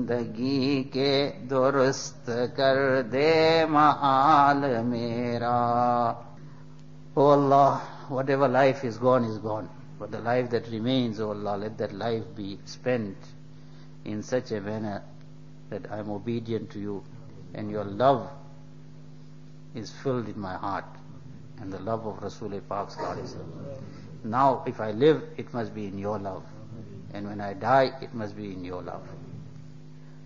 जिंदगी के दुरुस्त कर दे माल मेरा. O Allah, whatever life is gone, but the life that remains, O Allah, let that life be spent in such a manner that I am obedient to you and your love is filled in my heart and the love of Rasul Pak Sallallahu Alaihi Wasallam. Now if I live, it must be in your love, and when I die, it must be in your love.